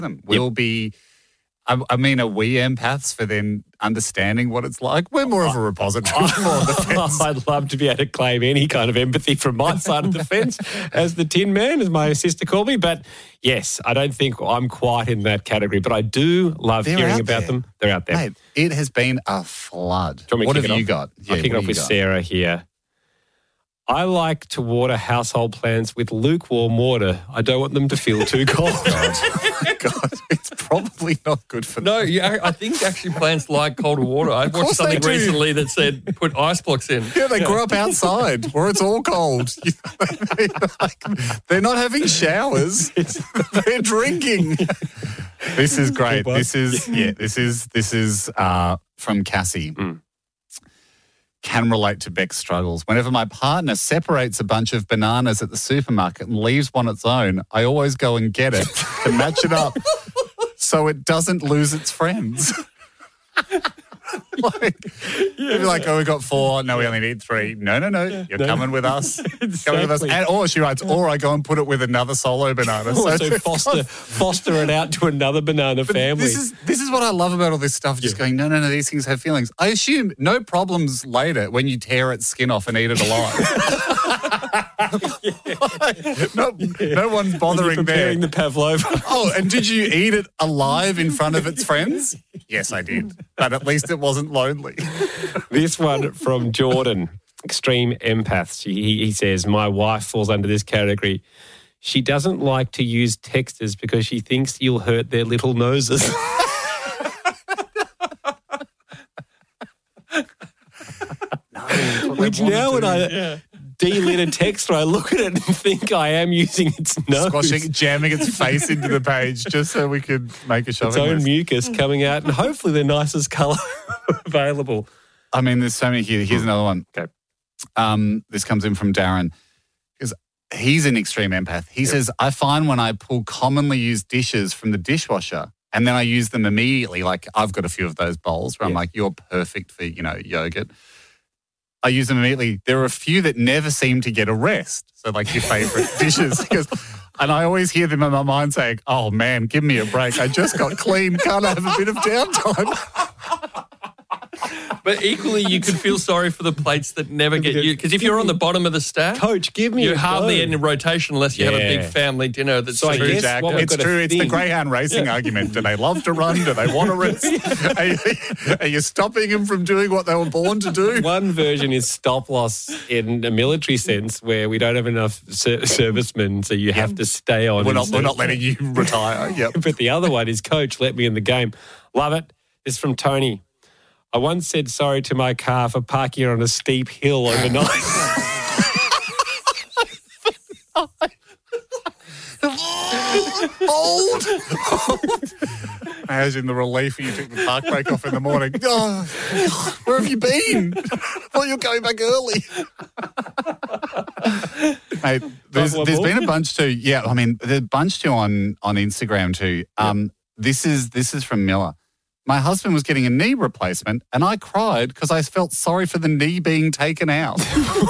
them. We'll be... I mean, are we empaths for then understanding what it's like? We're more of a repository. More on the fence. I'd love to be able to claim any kind of empathy from my side of the fence as the Tin Man, as my sister called me. But yes, I don't think I'm quite in that category. But I do love hearing about them. They're out there. Mate, it has been a flood. What have you got? I'll kick it off with Sarah here. I like to water household plants with lukewarm water. I don't want them to feel too cold. God, it's probably not good for them. No, I think actually plants like colder water. I watched something recently that said put ice blocks in. Yeah, they grew up outside where it's all cold. They're not having showers. They're drinking. This is great. This is from Cassie. Can relate to Beck's struggles. Whenever my partner separates a bunch of bananas at the supermarket and leaves one its own, I always go and get it to match it up so it doesn't lose its friends. You'd be like, oh, we got 4. No, we only need 3. No. You're coming with us. Exactly. Coming with us. Or she writes, or I go and put it with another solo banana. So foster it out to another banana family. This is what I love about all this stuff. Just going, no, these things have feelings. I assume no problems later when you tear its skin off and eat it alive. No one's bothering preparing the pavlova. Oh, and did you eat it alive in front of its friends? Yes, I did. But at least it wasn't lonely. This one from Jordan, extreme empaths. He says, my wife falls under this category. She doesn't like to use texters because she thinks you'll hurt their little noses. Which now when I delit a texter, I look at it and think I am using its nose. Jamming its face into the page just so we could make a shopping list. Its own mucus coming out and hopefully the nicest colour available. I mean, there's so many here. Here's another one. Okay. This comes in from Darren. Because he's an extreme empath. He says, I find when I pull commonly used dishes from the dishwasher and then I use them immediately, like I've got a few of those bowls where I'm like, you're perfect for, yogurt. I use them immediately. There are a few that never seem to get a rest. So like your favourite dishes. And I always hear them in my mind saying, oh man, give me a break. I just got clean. Can't I have a bit of downtime? But equally, you could feel sorry for the plates that never get used. Because if you're on the bottom of the stack, Coach, give me you're hardly in rotation unless you have a big family dinner. That's so I guess Jack. It's true. It's the greyhound racing argument. Do they love to run? Do they want to rest? Are you stopping them from doing what they were born to do? One version is stop loss in a military sense where we don't have enough servicemen, so you have to stay on. We're not letting you retire. Yep. But the other one is, Coach, let me in the game. Love it. It's from Tony. I once said sorry to my car for parking it on a steep hill overnight. Old. Imagine the relief when you took the park brake off in the morning. Oh, where have you been? Oh, you're going back early. Mate, there's been a bunch too. Yeah, I mean, there's a bunch too on Instagram too. This is from Miller. My husband was getting a knee replacement and I cried because I felt sorry for the knee being taken out.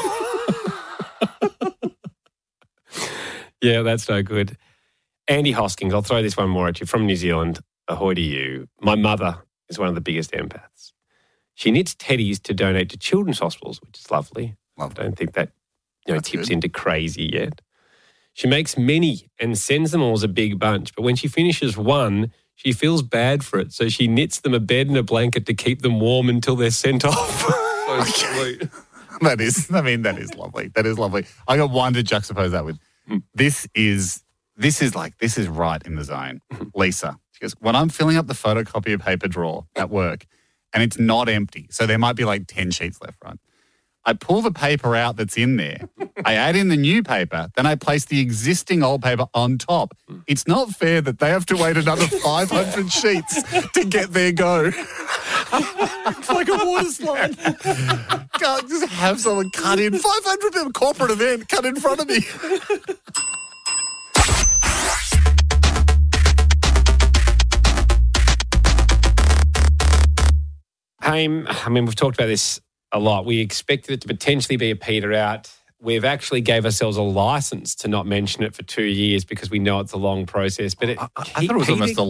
Yeah, that's no good. Andy Hoskins, I'll throw this one more at you, from New Zealand. Ahoy to you. My mother is one of the biggest empaths. She knits teddies to donate to children's hospitals, which is lovely. I don't think that tips into crazy yet. She makes many and sends them all as a big bunch, but when she finishes one, she feels bad for it, so she knits them a bed and a blanket to keep them warm until they're sent off. So sweet. That is lovely. That is lovely. I got one to juxtapose that with. This is right in the zone. Lisa, she goes, when I'm filling up the photocopier paper drawer at work and it's not empty, so there might be like 10 sheets left, right? I pull the paper out that's in there. I add in the new paper. Then I place the existing old paper on top. It's not fair that they have to wait another 500 sheets to get their go. It's like a water slide. Can't just have someone cut in 500 people, corporate event, cut in front of me. I mean, we've talked about this a lot. We expected it to potentially be a peter out. we've actually gave ourselves a license to not mention it for 2 years because we know it's a long process. But I thought it was almost a